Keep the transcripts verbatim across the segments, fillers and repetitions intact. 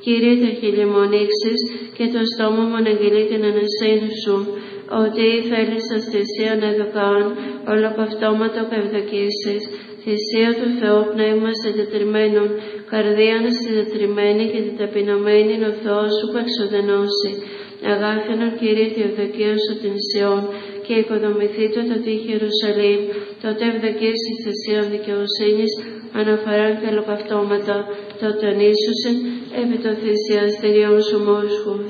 Κύριε, τα χείλη μου ανοίξεις και το στόμα μου αναγγελεί την ανασύνη σου. Ότι θέλησας θυσίαν εδωκάν, ολοκαυτώματο καυδοκίσεις. Θυσία του Θεού πνεύμα συντετριμμένων, καρδίαν συντετριμμένη και την ταπεινωμένη είναι ο Θεός σου που εξοδενώσει. Αγάπηνον Κύριε τη ευδοκία σου την Σιών και οικοδομηθεί το το τείχη Ιερουσαλήμ, τότε ευδοκίες εις θυσίαν δικαιοσύνης, αναφοράν και ολοκαυτώματα, τότε ανήσουσιν επί το θυσιαστηριών σου μόσχους.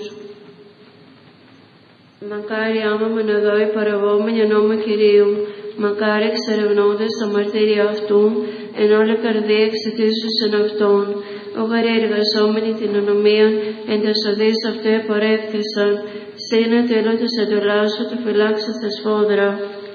Μακάρι άμα με να δω η παραβόμενη νόμο Κυρίου, μακάρι εξερευνώντας τα μαρτύρια αυτού, εν όλη καρδία εξαιτήσουσεν αυτόν. Ο γαρή εργαζόμενοι την ονομίαν, εν τας οδείς αυτού επορεύθησαν, σύνε τέλο της εντολάς σου, του φυλάξας τα σφόδρα.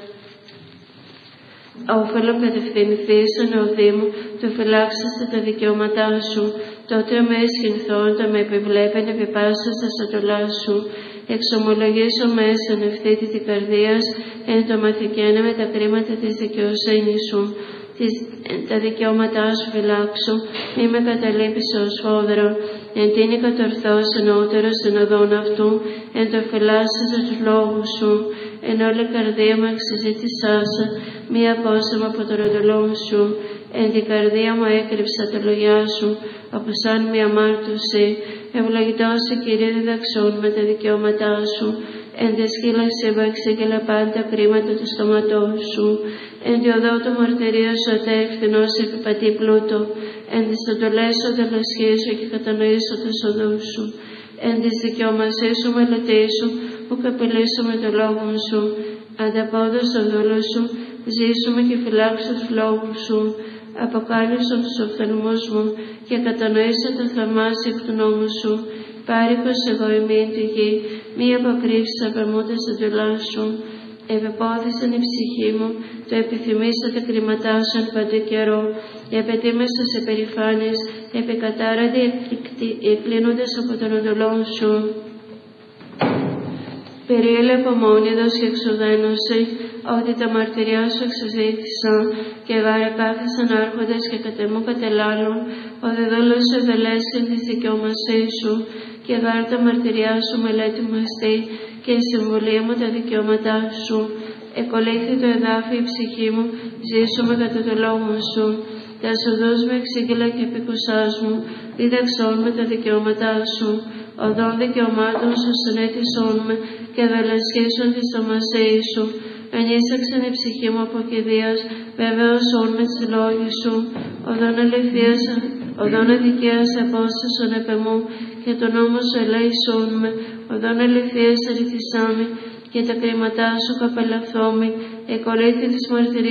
Όφελο κατευθυνθείς στον εωδή μου, του φυλάξαστε τα δικαιώματά σου, τότε με εσχυνθώντα με επιβλέπεν επί πάσας τα σατολά σου. Εξομολογήσω μέσα εν ευθύτη την καρδίας, εν το μαθηκένε με τα κρίματα της δικαιοσύνης σου. Τις, τα δικαιώματά σου φυλάξω, μη με καταλείπεις ως φόδρο, εν τίνη κατορθώς ενώτερος εν οδόν αυτού, εν το φυλάσσεσαι τους λόγους σου, εν όλη καρδία μου εξεζήτησάσα, μη απόσωμα από το ροδολόν σου, εν την καρδία μου έκρυψα τα λόγια σου, από σαν μια αμάρτωση, ευλογητός η Κύριε διδαξών με τα δικαιώματά σου, εν τη σκύλαση μου εξήγηλα πάντα κρίματα του στόματός σου, εν τη οδό του μαρτυρία σου ατεύθυνος επιπατή πλούτο, εν τη στοντολές σου δελασχίσου και κατανοήσω τους οδούς σου, εν τη δικαιομασίας σου μελετήσου, που καπηλήσουμε το λόγο σου, ανταπόδος το δούλο σου, ζήσουμε και φυλάξω τους λόγους σου, αποκάλυψω τους οφθαλμούς μου και κατανοήσω το θαυμάσιο εκ του νόμου σου. Πάρικος εγώ ημίν τη γη, μη αποκρύψεις απεμούντας τα εντολά σου. Επεπόθησαν η ψυχή μου, το επιθυμήσα τα κρίματά σου εν παντού καιρό. Επετίμησα σε περηφάνειες, επικατάραντι εκκλίνοντας από τον οντολόν σου. Περίελε απομόνιδος και εξουδένωση, ότι τα μαρτυριά σου εξαζήθησαν και γάρε κάθισαν άρχοντες και κατεμού κατελάλουν, ο δεδόλος σου ευελέσιν της δικαιομασίας σου και γάρε τα μαρτυριά σου μελέτη μαστή και η συμβουλή μου τα δικαιώματά σου. Εκολύθη το εδάφι η ψυχή μου, ζήσουμε κατά το λόγο σου. Τα οδούς μου εξήγηλα και επικουσάς μου, δίδαξόν με τα δικαιώματά σου. Οδόν δικαιωμάτων σου συνέτησόν με και δελασχίσουν τη στομασία σου. Ενίσαξαν η ψυχή μου από κηδείας, βεβαίωσόν με τις λόγοι σου. Οδόν αληθείας, οδόν αδικίας απόστασον επεμού και τον νόμο σου ελέησόν με. Οδόν αληθείας αρρυθισάμι και τα κρίματά σου καπελαθώμη. Εκολύθη της μαρτυρίας